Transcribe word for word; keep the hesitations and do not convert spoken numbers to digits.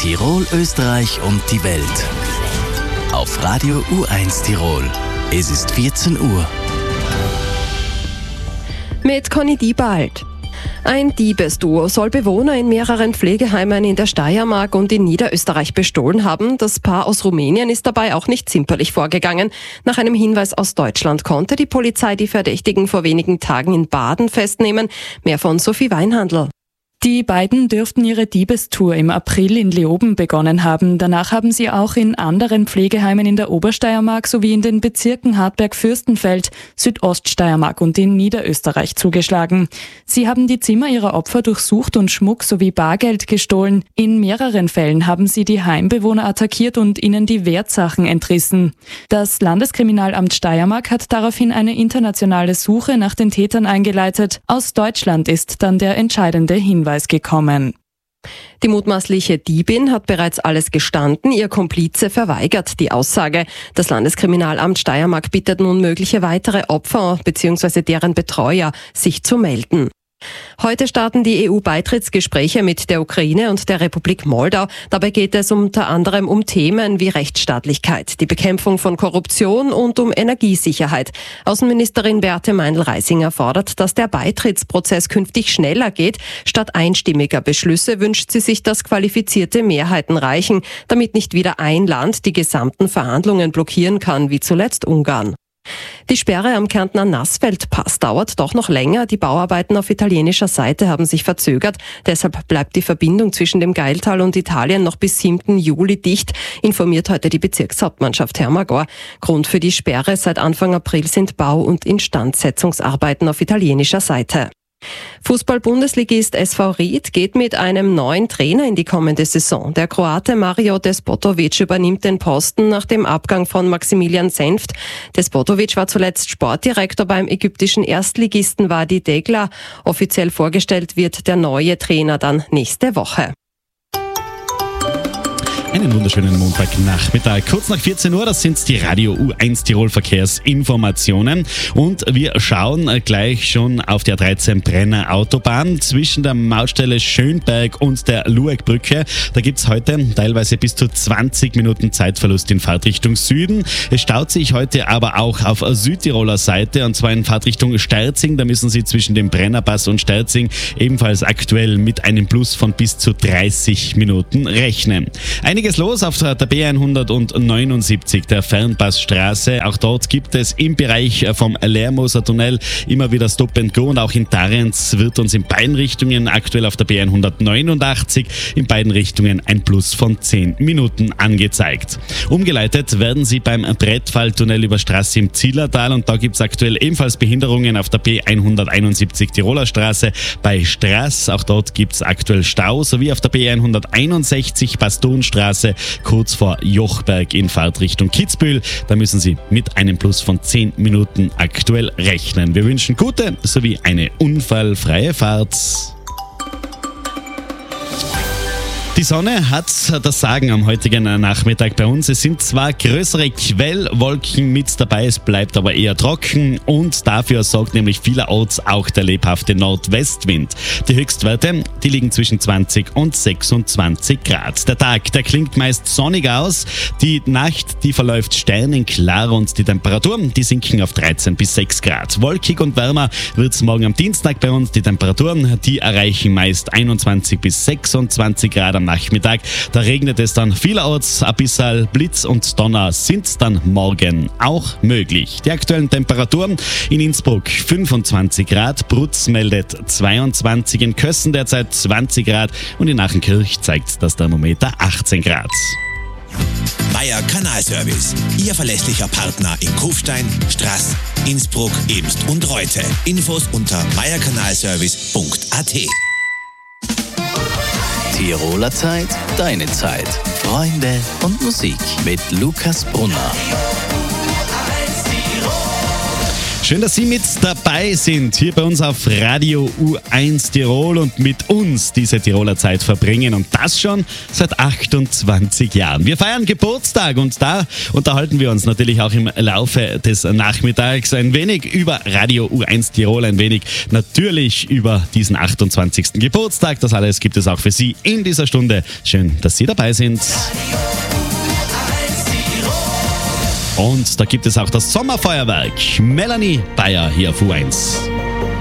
Tirol, Österreich und die Welt. Auf Radio U eins Tirol. Es ist vierzehn Uhr. Mit Conny Diebald. Ein Diebesduo soll Bewohner in mehreren Pflegeheimen in der Steiermark und in Niederösterreich bestohlen haben. Das Paar aus Rumänien ist dabei auch nicht zimperlich vorgegangen. Nach einem Hinweis aus Deutschland konnte die Polizei die Verdächtigen vor wenigen Tagen in Baden festnehmen. Mehr von Sophie Weinhandl. Die beiden dürften ihre Diebestour im April in Leoben begonnen haben. Danach haben sie auch in anderen Pflegeheimen in der Obersteiermark sowie in den Bezirken Hartberg-Fürstenfeld, Südoststeiermark und in Niederösterreich zugeschlagen. Sie haben die Zimmer ihrer Opfer durchsucht und Schmuck sowie Bargeld gestohlen. In mehreren Fällen haben sie die Heimbewohner attackiert und ihnen die Wertsachen entrissen. Das Landeskriminalamt Steiermark hat daraufhin eine internationale Suche nach den Tätern eingeleitet. Aus Deutschland ist dann der entscheidende Hinweis gekommen. Die mutmaßliche Diebin hat bereits alles gestanden, ihr Komplize verweigert die Aussage. Das Landeskriminalamt Steiermark bittet nun mögliche weitere Opfer bzw. deren Betreuer, sich zu melden. Heute starten die E U-Beitrittsgespräche mit der Ukraine und der Republik Moldau. Dabei geht es unter anderem um Themen wie Rechtsstaatlichkeit, die Bekämpfung von Korruption und um Energiesicherheit. Außenministerin Beate Meindl-Reisinger fordert, dass der Beitrittsprozess künftig schneller geht. Statt einstimmiger Beschlüsse wünscht sie sich, dass qualifizierte Mehrheiten reichen, damit nicht wieder ein Land die gesamten Verhandlungen blockieren kann, wie zuletzt Ungarn. Die Sperre am Kärntner Nassfeldpass dauert doch noch länger. Die Bauarbeiten auf italienischer Seite haben sich verzögert. Deshalb bleibt die Verbindung zwischen dem Gailtal und Italien noch bis siebten Juli dicht, informiert heute die Bezirkshauptmannschaft Hermagor. Grund für die Sperre seit Anfang April sind Bau- und Instandsetzungsarbeiten auf italienischer Seite. Fußball-Bundesligist S V Ried geht mit einem neuen Trainer in die kommende Saison. Der Kroate Mario Despotovic übernimmt den Posten nach dem Abgang von Maximilian Senft. Despotovic war zuletzt Sportdirektor beim ägyptischen Erstligisten Wadi Degla. Offiziell vorgestellt wird der neue Trainer dann nächste Woche. Einen wunderschönen Montagnachmittag. Kurz nach vierzehn Uhr, das sind die Radio U eins Tirol Verkehrsinformationen. Und wir schauen gleich schon auf die A dreizehn Brenner Autobahn zwischen der Mautstelle Schönberg und der Luegbrücke. Da gibt's heute teilweise bis zu zwanzig Minuten Zeitverlust in Fahrtrichtung Süden. Es staut sich heute aber auch auf Südtiroler Seite, und zwar in Fahrtrichtung Sterzing. Da müssen Sie zwischen dem Brennerpass und Sterzing ebenfalls aktuell mit einem Plus von bis zu dreißig Minuten rechnen. Einiges los auf der B hundertneunundsiebzig, der Fernpassstraße. Auch dort gibt es im Bereich vom Lermoser Tunnel immer wieder Stop and Go, und auch in Tarrenz wird uns in beiden Richtungen aktuell auf der B hundertneunundachtzig in beiden Richtungen ein Plus von zehn Minuten angezeigt. Umgeleitet werden Sie beim Brettfalltunnel über Straße im Zillertal, und da gibt es aktuell ebenfalls Behinderungen auf der B hunderteinundsiebzig Tiroler Straße bei Straß. Auch dort gibt es aktuell Stau, sowie auf der B hunderteinundsechzig Bastonstraße kurz vor Jochberg in Fahrtrichtung Kitzbühel. Da müssen Sie mit einem Plus von zehn Minuten aktuell rechnen. Wir wünschen gute sowie eine unfallfreie Fahrt. Die Sonne hat das Sagen am heutigen Nachmittag bei uns. Es sind zwar größere Quellwolken mit dabei, es bleibt aber eher trocken, und dafür sorgt nämlich vielerorts auch der lebhafte Nordwestwind. Die Höchstwerte, die liegen zwischen zwanzig und sechsundzwanzig Grad. Der Tag, der klingt meist sonnig aus, die Nacht, die verläuft sternenklar, und die Temperaturen, die sinken auf dreizehn bis sechs Grad. Wolkig und wärmer wird es morgen am Dienstag bei uns. Die Temperaturen, die erreichen meist einundzwanzig bis sechsundzwanzig Grad am Nachmittag. Da regnet es dann vielerorts, ein bisschen Blitz und Donner sind dann morgen auch möglich. Die aktuellen Temperaturen in Innsbruck fünfundzwanzig Grad, Brutz meldet zweiundzwanzig, in Kössen derzeit zwanzig Grad und in Achenkirch zeigt das Thermometer achtzehn Grad. Meier Kanalservice, Ihr verlässlicher Partner in Kufstein, Straß, Innsbruck, Emst und Reute. Infos unter meierkanalservice punkt a t. Tiroler Zeit, deine Zeit. Freunde und Musik mit Lukas Brunner. Schön, dass Sie mit dabei sind, hier bei uns auf Radio U eins Tirol und mit uns diese Tiroler Zeit verbringen und das schon seit achtundzwanzig Jahren. Wir feiern Geburtstag und da unterhalten wir uns natürlich auch im Laufe des Nachmittags ein wenig über Radio U eins Tirol, ein wenig natürlich über diesen achtundzwanzigsten Geburtstag. Das alles gibt es auch für Sie in dieser Stunde. Schön, dass Sie dabei sind. Und da gibt es auch das Sommerfeuerwerk. Melanie Bayer hier auf U eins.